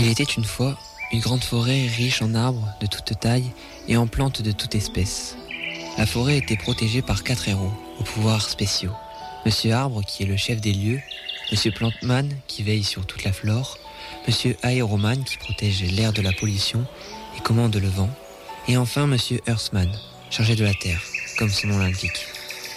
Il était une fois une grande forêt riche en arbres de toute taille et en plantes de toute espèce. La forêt était protégée par 4 héros aux pouvoirs spéciaux. Monsieur Arbre, qui est le chef des lieux, Monsieur Plantman, qui veille sur toute la flore, Monsieur Aéroman, qui protège l'air de la pollution et commande le vent, et enfin Monsieur Earthman, chargé de la terre, comme son nom l'indique.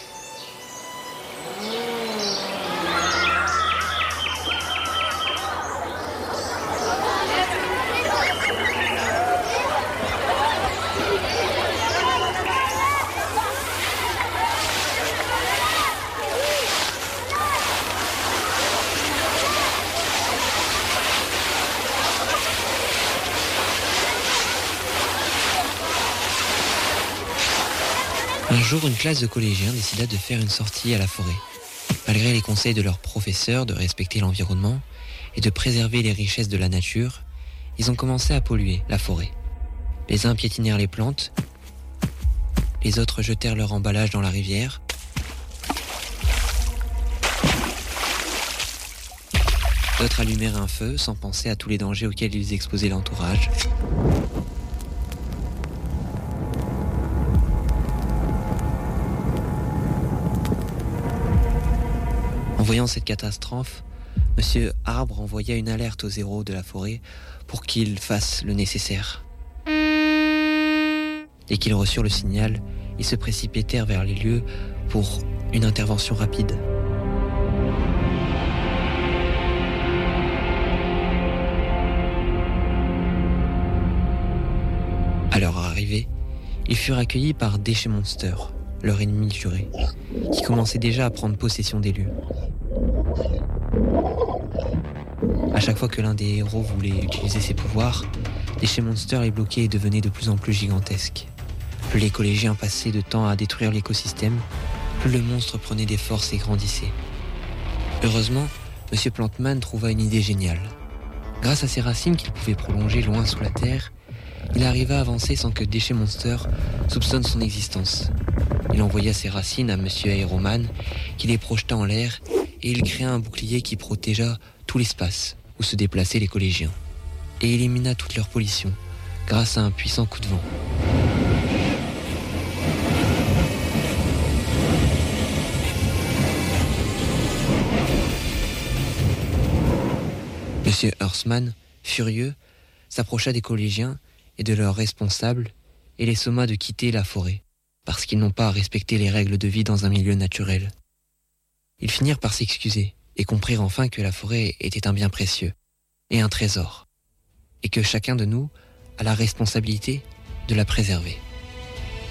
Un jour, une classe de collégiens décida de faire une sortie à la forêt. Malgré les conseils de leurs professeurs de respecter l'environnement et de préserver les richesses de la nature, ils ont commencé à polluer la forêt. Les uns piétinèrent les plantes, les autres jetèrent leur emballage dans la rivière, d'autres allumèrent un feu sans penser à tous les dangers auxquels ils exposaient l'entourage. En voyant cette catastrophe, Monsieur Arbre envoya une alerte aux héros de la forêt pour qu'ils fassent le nécessaire. Dès qu'ils reçurent le signal, ils se précipitèrent vers les lieux pour une intervention rapide. À leur arrivée, ils furent accueillis par Déchet Monster, leur ennemi juré, qui commençait déjà à prendre possession des lieux. À chaque fois que l'un des héros voulait utiliser ses pouvoirs, Déchet Monster les bloquait et devenait de plus en plus gigantesque. Plus les collégiens passaient de temps à détruire l'écosystème, plus le monstre prenait des forces et grandissait. Heureusement, Monsieur Plantman trouva une idée géniale. Grâce à ses racines qu'il pouvait prolonger loin sous la terre, il arriva à avancer sans que Déchet Monster soupçonne son existence. Il envoya ses racines à Monsieur Aéroman, qui les projeta en l'air, et il créa un bouclier qui protégea tout l'espace où se déplaçaient les collégiens, et élimina toute leur pollution grâce à un puissant coup de vent. Monsieur Earthman, furieux, s'approcha des collégiens et de leurs responsables et les somma de quitter la forêt, parce qu'ils n'ont pas à respecter les règles de vie dans un milieu naturel. Ils finirent par s'excuser et comprirent enfin que la forêt était un bien précieux et un trésor, et que chacun de nous a la responsabilité de la préserver.